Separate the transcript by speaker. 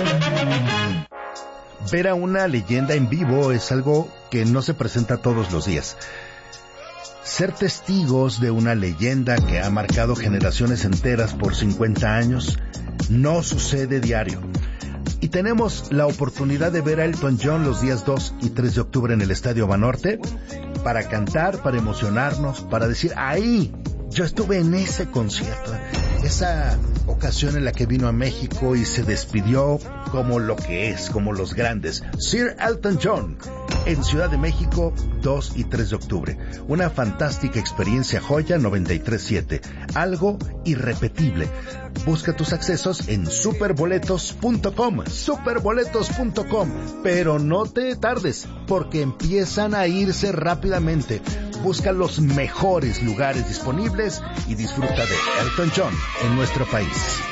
Speaker 1: Ver a una leyenda en vivo es algo que no se presenta todos los días. Ser testigos de una leyenda que ha marcado generaciones enteras por 50 años no sucede diario. Y tenemos la oportunidad de ver a Elton John los días 2 y 3 de octubre en el Estadio Banorte para cantar, para emocionarnos, para decir, ahí, yo estuve en ese concierto. Esa ocasión en la que vino a México y se despidió como lo que es, como los grandes. Sir Elton John, en Ciudad de México, 2 y 3 de octubre. Una fantástica experiencia Joya 93.7. Algo irrepetible. Busca tus accesos en superboletos.com, superboletos.com. Pero no te tardes, porque empiezan a irse rápidamente. Busca los mejores lugares disponibles y disfruta de Elton John en nuestro país.